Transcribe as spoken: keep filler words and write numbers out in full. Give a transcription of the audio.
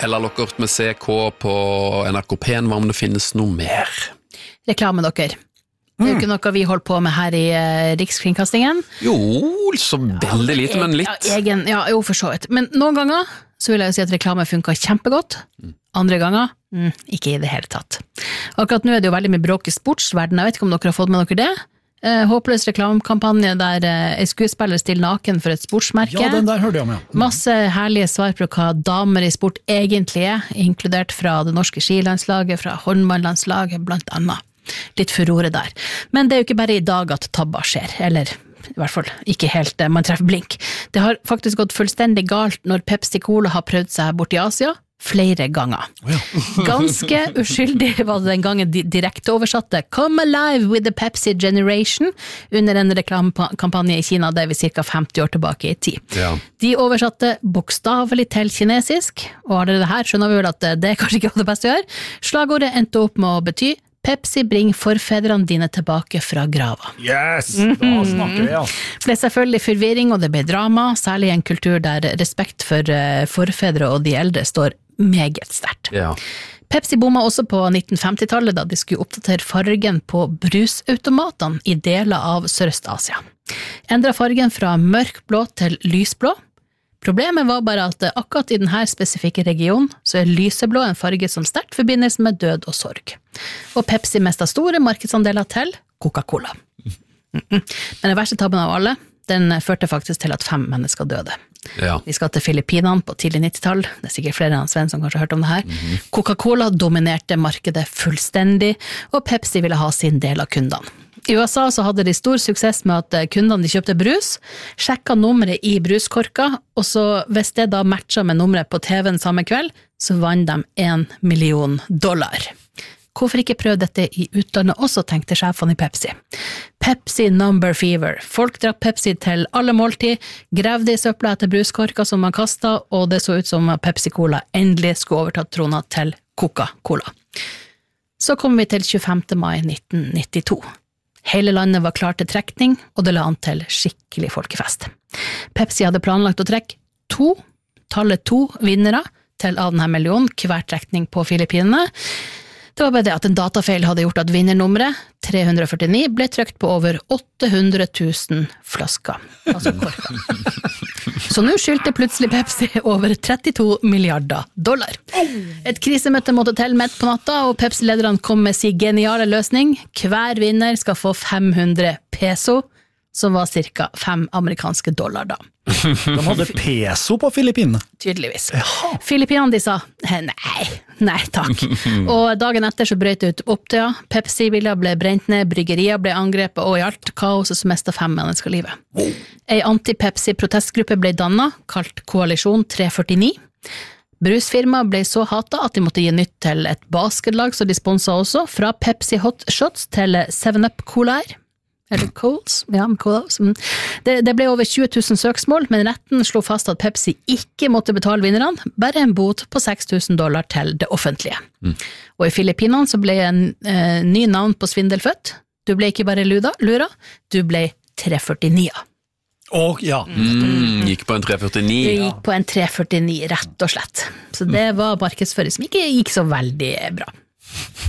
Ella Lockert med C K på N R K P, hva om det finnes noe mer? Reklame dere. Det er jo ikke noe vi holder på med her i uh, Rikskringkastingen. Jo, så veldig lite, men litt. Ja, egen, ja, jo, for så vidt. Men noen ganger så vil jeg jo si at reklame funker kjempegodt. Andre ganger, mm, ikke i det hele tatt. Akkurat nå er det jo veldig mye bråk i sportsverden. Jeg vet ikke om dere har fått med dere det. Uh, håpløs reklamekampanje der uh, en skuespiller stiller naken for et sportsmerke. Ja, den der hørte jeg om, ja. Masse herlige svar på hva damer i sport egentlig er, inkludert fra det norske skilandslaget, fra håndballlandslaget, blant annet. Litt furore der. Men det er jo ikke bare i dag at tabber skjer, eller i hvert fall ikke helt, man treffer blink. Det har faktisk gått fullstendig galt når Pepsi Cola har prøvd seg bort i Asia, flere ganger. Oh, ja. Ganske uskyldig var det den gangen de direkte oversatte Come alive with the Pepsi generation under en reklamekampanje i Kina, det er vi cirka femti år tilbake i tid. Ja. De oversatte bokstavelig til kinesisk, og har dere det her, skjønner vi vel at det kanskje ikke var det beste å gjøre. Slagordet endte opp med å bety Pepsi bring forfedrene dine tilbake fra grava. Yes, da snakker vi, ja. Det ble selvfølgelig forvirring, og det ble drama, særlig i en kultur der respekt for uh, forfedre og de eldre står meget sterkt. Ja. Pepsi bomma også på nitten femti-tallet da de skulle oppdatere fargen på brusautomatene i deler av Sørøst-Asia. Endret fargen fra mørkblå til lysblå. Problemet var bare at akkurat i denne spesifikke regionen så er lyseblå en farge som sterkt forbindes med død og sorg. Og Pepsi mistet store markedsandeler til Coca-Cola. Mm-mm. Men den verste tabben av alle, den førte faktisk til at fem mennesker døde. Ja. Vi skal til Filippinene på tidlig nittitall, det er sikkert flere enn Sven som kanskje har hørt om det her. Mm-hmm. Coca-Cola dominerte markedet fullstendig, og Pepsi ville ha sin del av kundene. I U S A så hadde de stor suksess med at kundene de kjøpte brus, sjekket nummeret i bruskorka, og så hvis det da matchet med nummeret på T V-en samme kveld, så vann de en million dollar. Hvorfor ikke prøve dette i utlandet også, tenkte sjefene i Pepsi. Pepsi number fever. Folk drakk Pepsi til alle måltid, gravde i søpla etter bruskorka som man kastet, og det så ut som Pepsi Cola endelig skulle overtatt trona til Coca-Cola. Så kom vi til tjuefemte mai nitten nittito. Hele landet var klar til trekning, og det la an til skikkelig folkefest. Pepsi hadde planlagt å trekke to, tallet to vinnere til av denne millionen, hver trekning på Filippinene. Det var bare det at en datafeil hadde gjort at vinnernummeret, tre hundre og førtini, ble trykt på over åtte hundre tusen flasker. Altså korker. Så nå skyldte plutselig Pepsi over trettito milliarder dollar. Et krisemøte måtte til midt på natta, og Pepsi-lederne kom med sin geniale løsning. Hver vinner skal få fem hundre peso, som var cirka fem amerikanske dollar da. De hadde peso på Filippinene. Tydeligvis. Ja. Filippinene de sa, nei, nei takk. Og dagen etter så brøt det ut opptøyer, Pepsi-biler ble brent ned, bryggerier ble angrepet, og i alt kaoset som mistet fem mennesker livet. Oh. En anti-Pepsi-protestgruppe ble dannet, kalt Koalisjon tre førtini. Brusfirma ble så hatet at de måtte gi nytt til et basketlag, så de sponset også, fra Pepsi Hot Shots til seven up Colaer. Eller Coles, ja, Coles. Det, det ble over tjue tusen søksmål, men retten slo fast at Pepsi ikke måtte betale vinnerne, bare en bot på seks tusen dollar til det offentlige. Mm. Og i Filippinene så ble en eh, ny navn på svindel født. Du ble ikke bare luda, lura, du ble tre førtini. Og ja. Mm, gikk på en tre førtini. Du gikk på en tre førtini, rett og slett. Så det var markedsføring som ikke gikk så veldig bra.